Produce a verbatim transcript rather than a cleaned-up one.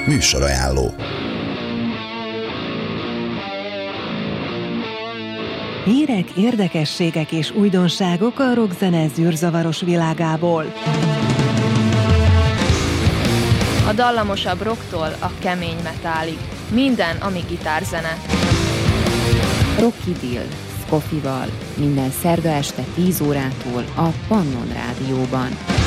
Műsorajánló. Hírek, érdekességek és újdonságok a rockzene zűrzavaros világából. A dallamosabb rocktól a kemény metálig. Minden, ami gitárzene. Rocky Dill, Scofival. Minden szerda este tíz órától a Pannon Rádióban.